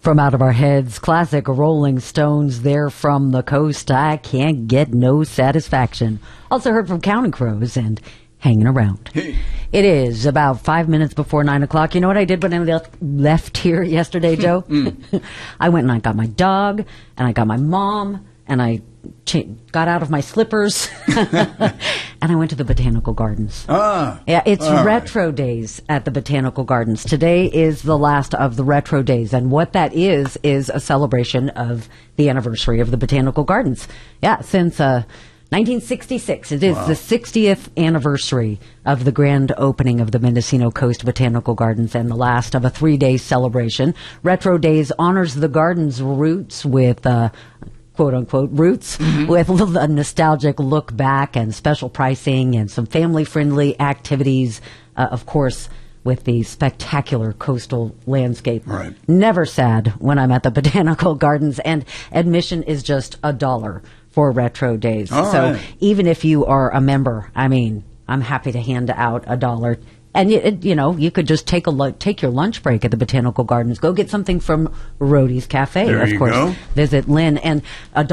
From Out of Our Heads, classic Rolling Stones, they're from the coast. I can't get no satisfaction. Also heard from Counting Crows and Hanging Around. Hey. It is about 5 minutes before 9 o'clock. You know what I did when I left here yesterday, Joe? I went and I got my dog, and I got my mom, and I got out of my slippers, and I went to the Botanical Gardens. Yeah, it's retro days at the Botanical Gardens. Today is the last of the retro days, and what that is a celebration of the anniversary of the Botanical Gardens. Yeah, since 1966. It is the 60th anniversary of the grand opening of the Mendocino Coast Botanical Gardens and the last of a 3-day celebration. Retro Days honors the garden's roots with quote-unquote roots, with a nostalgic look back and special pricing and some family-friendly activities, of course, with the spectacular coastal landscape. Right. Never sad when I'm at the Botanical Gardens, and admission is just $1 for Retro Days. So even if you are a member, I mean, I'm happy to hand out $1. And, you could just take your lunch break at the Botanical Gardens. Go get something from Rhodey's Cafe, There of you course. go. Visit Lynn. And